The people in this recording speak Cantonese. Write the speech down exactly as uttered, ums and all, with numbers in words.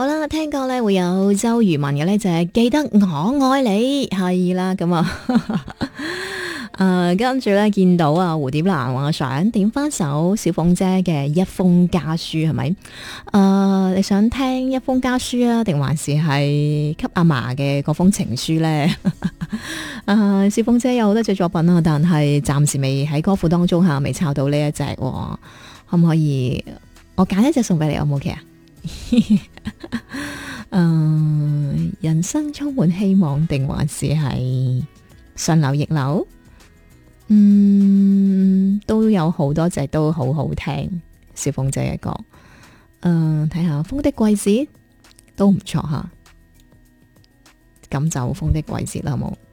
好啦，聽歌咧會有周渝民嘅咧，就係記得我愛你，係啦咁啊。誒，跟住咧見到啊蝴蝶蘭話想點翻首小鳳姐嘅一封家書係咪？誒、呃，你想聽一封家書啊，定還是係給阿嫲嘅嗰封情書咧？誒、呃，小鳳姐有好多隻作品啊，但係暫時未喺歌庫當中吓，未抄到呢一隻，可唔可以我揀一隻送俾你？O 唔 OK 啊？嗯，人生充滿希望，定還是係順流逆流？嗯，都有好多隻都好好聽，小鳳姐嘅歌。嗯，睇下風的季節都唔錯吓，咁就風的季節啦，好冇？